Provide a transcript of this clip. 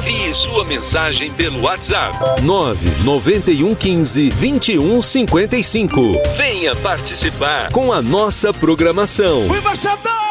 Envie sua mensagem pelo WhatsApp 99115-2155. Venha participar com a nossa programação. O embaixador!